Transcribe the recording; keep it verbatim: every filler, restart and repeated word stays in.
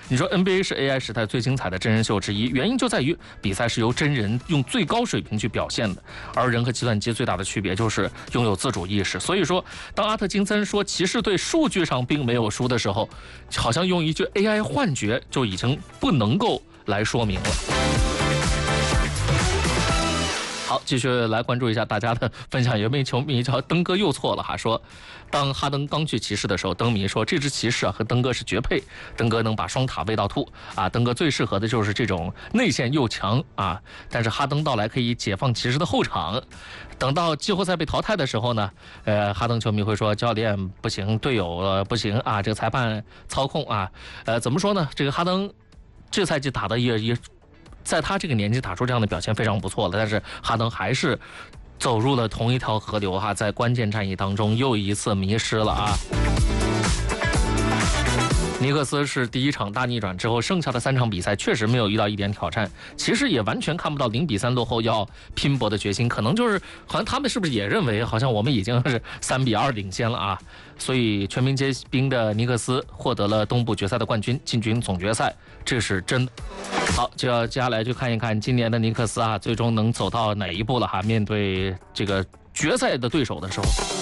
你说 N B A 是 A I 时代最精彩的真人秀之一，原因就在于比赛是由真人用最高水平去表现的，而人和计算机最大的区别就是拥有自主意识。所以说，当阿特金森说骑士队数据上并没有输的时候，好像用一句 A I 幻觉就已经不能够来说明了。好，继续来关注一下大家的分享。有位球迷叫登哥又错了哈，说当哈登刚去骑士的时候，登迷说这支骑士啊和登哥是绝配，登哥能把双塔喂到吐啊，登哥最适合的就是这种内线又强啊。但是哈登到来可以解放骑士的后场，等到季后赛被淘汰的时候呢，呃，哈登球迷会说教练不行，队友、呃、不行啊，这个裁判操控啊，呃，怎么说呢？这个哈登这赛季打的也也。在他这个年纪打出这样的表现非常不错了，但是哈登还是走入了同一条河流哈，在关键战役当中又一次迷失了啊。尼克斯是第一场大逆转之后，剩下的三场比赛确实没有遇到一点挑战，其实也完全看不到零比三落后要拼搏的决心，可能就是好像他们是不是也认为好像我们已经是三比二领先了啊？所以全民皆兵的尼克斯获得了东部决赛的冠军，进军总决赛，这是真的。好，就要接下来就看一看今年的尼克斯啊，最终能走到哪一步了哈？面对这个决赛的对手的时候。